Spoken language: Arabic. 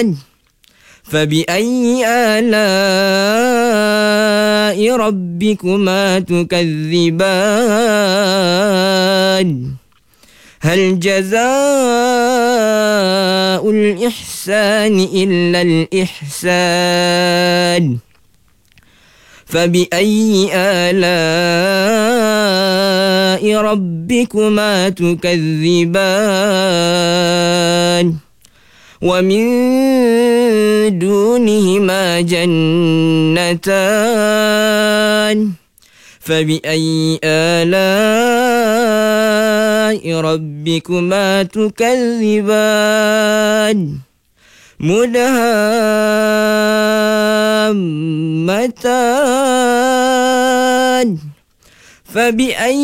فبأي آلاء ربكما تكذبان هل جزاء الإحسان إلا الإحسان فبأي آلاء ربكما تكذبان ومن دونهما جنتان فبأي آلاء ربكما تكذبان مدهامتان فبأي